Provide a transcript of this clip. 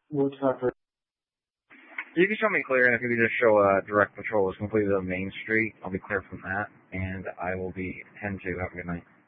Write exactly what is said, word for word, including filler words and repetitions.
What's that for? You can show me clear, and if you could just show uh, direct patrol is completed on Main Street, I'll be clear from that, and I will be ten two. Have a good night.